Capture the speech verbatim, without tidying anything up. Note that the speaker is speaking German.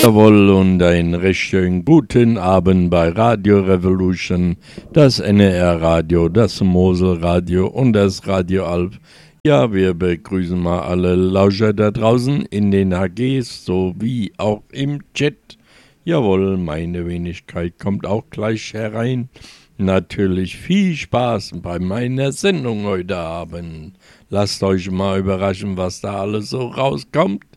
Jawohl, und einen recht schönen guten Abend bei Radio Revolution, das N R Radio, das Moselradio und das Radio Alp. Ja, wir begrüßen mal alle Lauscher da draußen in den H Gs sowie auch im Chat. Jawohl, meine Wenigkeit kommt auch gleich herein. Natürlich viel Spaß bei meiner Sendung heute Abend. Lasst euch mal überraschen, was da alles so rauskommt.